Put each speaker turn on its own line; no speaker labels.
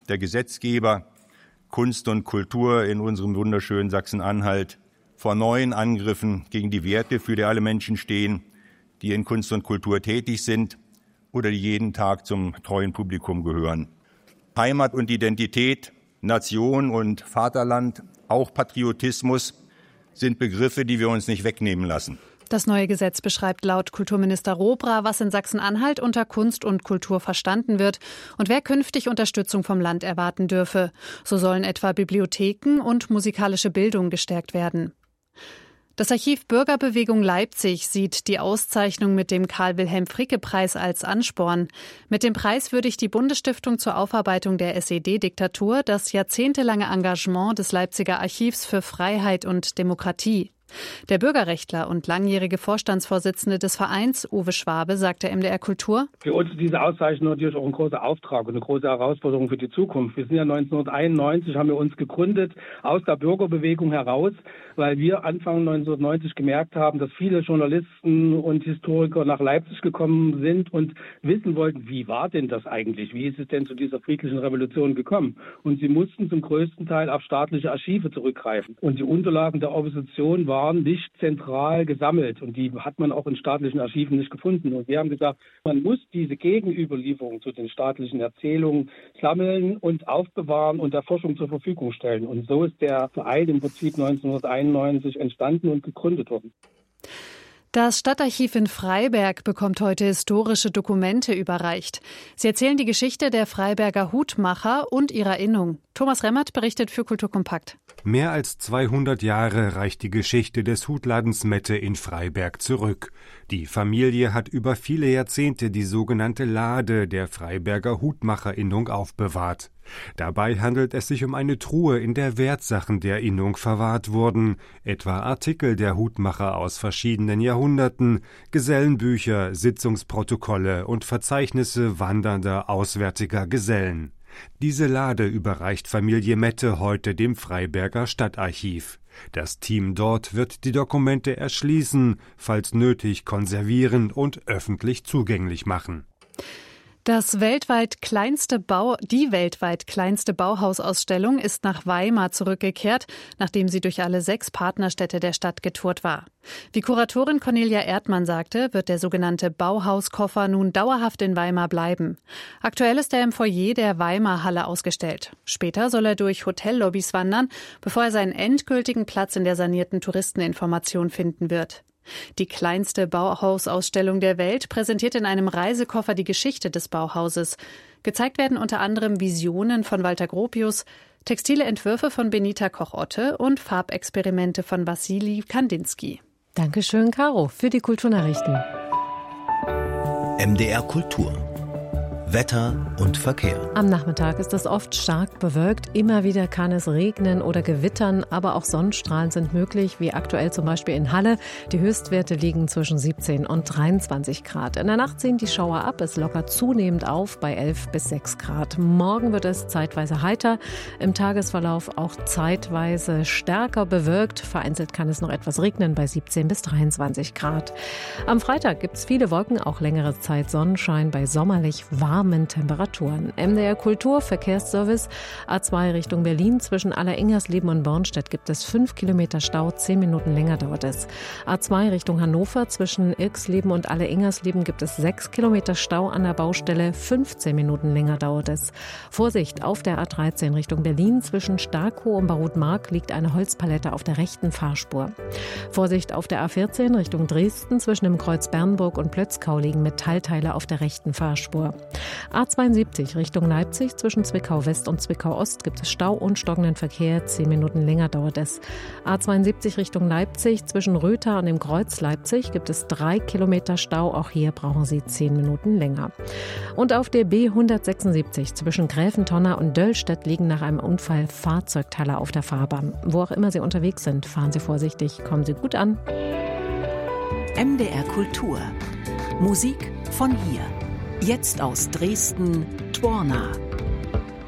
der Gesetzgeber, Kunst und Kultur in unserem wunderschönen Sachsen-Anhalt vor neuen Angriffen gegen die Werte, für die alle Menschen stehen, die in Kunst und Kultur tätig sind oder die jeden Tag zum treuen Publikum gehören. Heimat und Identität, Nation und Vaterland, auch Patriotismus sind Begriffe, die wir uns nicht wegnehmen lassen.
Das neue Gesetz beschreibt laut Kulturminister Robra, was in Sachsen-Anhalt unter Kunst und Kultur verstanden wird und wer künftig Unterstützung vom Land erwarten dürfe. So sollen etwa Bibliotheken und musikalische Bildung gestärkt werden. Das Archiv Bürgerbewegung Leipzig sieht die Auszeichnung mit dem Karl-Wilhelm-Fricke-Preis als Ansporn. Mit dem Preis würdigt die Bundesstiftung zur Aufarbeitung der SED-Diktatur das jahrzehntelange Engagement des Leipziger Archivs für Freiheit und Demokratie. Der Bürgerrechtler und langjährige Vorstandsvorsitzende des Vereins, Uwe Schwabe, sagt der MDR Kultur:
Für uns ist diese Auszeichnung natürlich auch ein großer Auftrag und eine große Herausforderung für die Zukunft. Wir sind ja 1991, haben wir uns gegründet aus der Bürgerbewegung heraus, weil wir Anfang 1990 gemerkt haben, dass viele Journalisten und Historiker nach Leipzig gekommen sind und wissen wollten, wie war denn das eigentlich? Wie ist es denn zu dieser friedlichen Revolution gekommen? Und sie mussten zum größten Teil auf staatliche Archive zurückgreifen. Und die Unterlagen der Opposition waren nicht zentral gesammelt und die hat man auch in staatlichen Archiven nicht gefunden. Und wir haben gesagt, man muss diese Gegenüberlieferung zu den staatlichen Erzählungen sammeln und aufbewahren und der Forschung zur Verfügung stellen. Und so ist der Verein im Prinzip 1991 entstanden und gegründet worden.
Das Stadtarchiv in Freiberg bekommt heute historische Dokumente überreicht. Sie erzählen die Geschichte der Freiberger Hutmacher und ihrer Innung. Thomas Remmert berichtet für Kulturkompakt.
Mehr als 200 Jahre reicht die Geschichte des Hutladens Mette in Freiberg zurück. Die Familie hat über viele Jahrzehnte die sogenannte Lade der Freiberger Hutmacherinnung aufbewahrt. Dabei handelt es sich um eine Truhe, in der Wertsachen der Innung verwahrt wurden, etwa Artikel der Hutmacher aus verschiedenen Jahrhunderten, Gesellenbücher, Sitzungsprotokolle und Verzeichnisse wandernder, auswärtiger Gesellen. Diese Lade überreicht Familie Mette heute dem Freiberger Stadtarchiv. Das Team dort wird die Dokumente erschließen, falls nötig konservieren und öffentlich zugänglich machen.
Die weltweit kleinste Bauhausausstellung ist nach Weimar zurückgekehrt, nachdem sie durch alle 6 Partnerstädte der Stadt getourt war. Wie Kuratorin Cornelia Erdmann sagte, wird der sogenannte Bauhauskoffer nun dauerhaft in Weimar bleiben. Aktuell ist er im Foyer der Weimar-Halle ausgestellt. Später soll er durch Hotellobbys wandern, bevor er seinen endgültigen Platz in der sanierten Touristeninformation finden wird. Die kleinste Bauhausausstellung der Welt präsentiert in einem Reisekoffer die Geschichte des Bauhauses. Gezeigt werden unter anderem Visionen von Walter Gropius, textile Entwürfe von Benita Koch-Otte und Farbexperimente von Wassili Kandinsky.
Dankeschön, Caro, für die Kulturnachrichten.
MDR Kultur. Wetter und Verkehr.
Am Nachmittag ist es oft stark bewölkt. Immer wieder kann es regnen oder gewittern, aber auch Sonnenstrahlen sind möglich, wie aktuell zum Beispiel in Halle. Die Höchstwerte liegen zwischen 17 und 23 Grad. In der Nacht ziehen die Schauer ab, es lockert zunehmend auf bei 11 bis 6 Grad. Morgen wird es zeitweise heiter, im Tagesverlauf auch zeitweise stärker bewölkt. Vereinzelt kann es noch etwas regnen bei 17 bis 23 Grad. Am Freitag gibt es viele Wolken, auch längere Zeit Sonnenschein bei sommerlich warmen Temperaturen. MDR Kultur, Verkehrsservice, A2 Richtung Berlin. Zwischen Allerengersleben und Bornstedt gibt es 5 Kilometer Stau, 10 Minuten länger dauert es. A2 Richtung Hannover, zwischen Irksleben und Allerengersleben gibt es 6 Kilometer Stau an der Baustelle, 15 Minuten länger dauert es. Vorsicht, auf der A13 Richtung Berlin, zwischen Starkow und Barutmark liegt eine Holzpalette auf der rechten Fahrspur. Vorsicht auf der A14 Richtung Dresden, zwischen dem Kreuz Bernburg und Plötzkau liegen Metallteile auf der rechten Fahrspur. A72 Richtung Leipzig, zwischen Zwickau West und Zwickau Ost gibt es Stau und stockenden Verkehr, 10 Minuten länger dauert es. A72 Richtung Leipzig, zwischen Rötha und dem Kreuz Leipzig gibt es 3 Kilometer Stau, auch hier brauchen Sie 10 Minuten länger. Und auf der B176 zwischen Gräfentonner und Döllstedt liegen nach einem Unfall Fahrzeugteile auf der Fahrbahn. Wo auch immer Sie unterwegs sind, fahren Sie vorsichtig, kommen Sie gut an.
MDR Kultur. Musik von hier. Jetzt aus Dresden, Tworna.